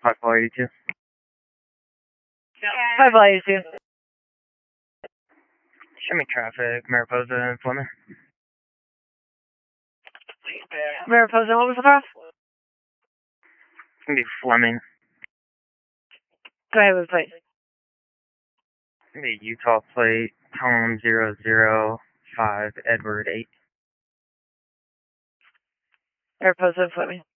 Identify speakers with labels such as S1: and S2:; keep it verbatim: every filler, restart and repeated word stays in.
S1: five four eighty-two.
S2: five four eighty-two.
S1: Show me traffic, Mariposa and Fleming.
S2: Mariposa, what was the cross?
S1: It's going to be Fleming.
S2: Go ahead with plate.
S1: It's going to be Utah plate, Tom zero zero five, Edward eight.
S2: Mariposa, Fleming.